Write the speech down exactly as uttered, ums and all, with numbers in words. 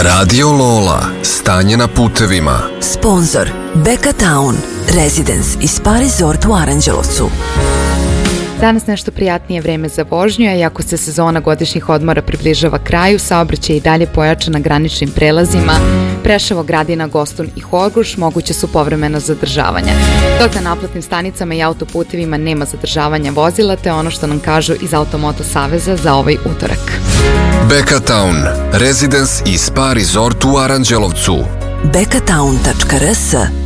Radio Lola, stanje na putevima. Sponzor Beka Town, Residence i Spa Resort u Aranđelovcu. Danas nešto prijatnije vreme za vožnju, a iako se sezona godišnjih odmora približava kraju, saobraćaj i dalje pojača na graničnim prelazima Preševo, Gradina, Gostun i Horgoš, moguće su povremena zadržavanja. Dok na naplatnim stanicama i autoputevima nema zadržavanja vozila, te ono što nam kažu iz Automoto Saveza za ovaj utorak. Beka Town, Residence i Spa Resort u Aranđelovcu. beka town tačka r s